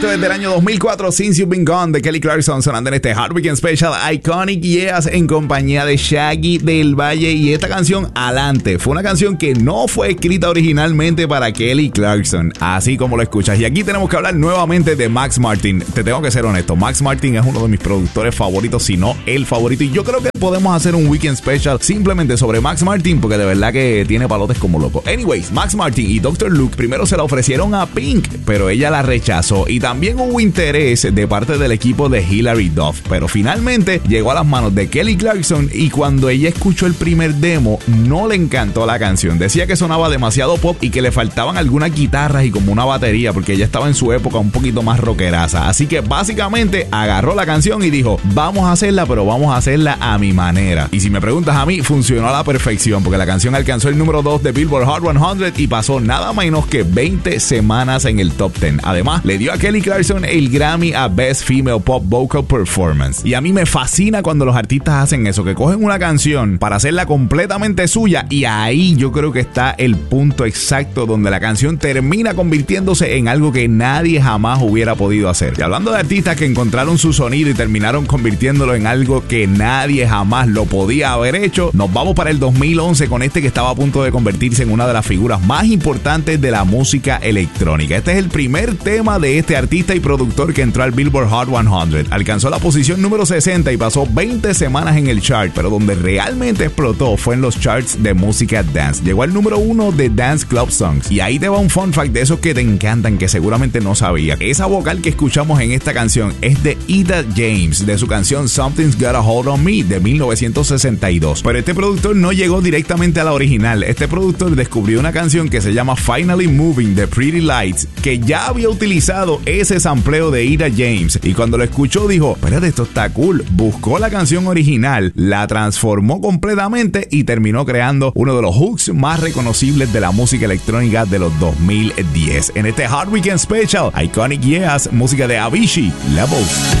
Esto es del año 2004, Since You've Been Gone, de Kelly Clarkson, sonando en este Hard Weekend Special Iconic Years en compañía de Shaggy del Valle. Y esta canción, Adelante, fue una canción que no fue escrita originalmente para Kelly Clarkson, así como lo escuchas. Y aquí tenemos que hablar nuevamente de Max Martin. Te tengo que ser honesto, Max Martin es uno de mis productores favoritos, si no el favorito. Y yo creo que podemos hacer un Weekend Special simplemente sobre Max Martin, porque de verdad que tiene palotes como loco. Anyways, Max Martin y Dr. Luke primero se la ofrecieron a Pink, pero ella la rechazó. Y también hubo interés de parte del equipo de Hilary Duff, pero finalmente llegó a las manos de Kelly Clarkson. Y cuando ella escuchó el primer demo, no le encantó la canción. Decía que sonaba demasiado pop y que le faltaban algunas guitarras y como una batería, porque ella estaba en su época un poquito más rockeraza. Así que básicamente agarró la canción y dijo, vamos a hacerla, pero vamos a hacerla a mi manera. Y si me preguntas a mí, funcionó a la perfección, porque la canción alcanzó el número 2 de Billboard Hot 100 y pasó nada menos que 20 semanas en el top 10. Además, le dio a Kelly Clarkson el Grammy a Best Female Pop Vocal Performance. Y a mí me fascina cuando los artistas hacen eso, que cogen una canción para hacerla completamente suya, y ahí yo creo que está el punto exacto donde la canción termina convirtiéndose en algo que nadie jamás hubiera podido hacer. Y hablando de artistas que encontraron su sonido y terminaron convirtiéndolo en algo que nadie jamás lo podía haber hecho, nos vamos para el 2011 con este que estaba a punto de convertirse en una de las figuras más importantes de la música electrónica. Este es el primer tema de este artista y productor que entró al Billboard Hot 100. Alcanzó la posición número 60 y pasó 20 semanas en el chart, pero donde realmente explotó fue en los charts de música dance. Llegó al número 1 de Dance Club Songs. Y ahí te va un fun fact de esos que te encantan, que seguramente no sabías. Esa vocal que escuchamos en esta canción es de Etta James, de su canción Something's Got a Hold on Me, de 1962. Pero este productor no llegó directamente a la original. Este productor descubrió una canción que se llama Finally Moving de Pretty Lights, que ya había utilizado ese sampleo de Etta James, y cuando lo escuchó dijo, espérate, esto está cool. Buscó la canción original, la transformó completamente y terminó creando uno de los hooks más reconocibles de la música electrónica de los 2010. En este Hard Weekend Special Iconic Years, música de Avicii, Levels.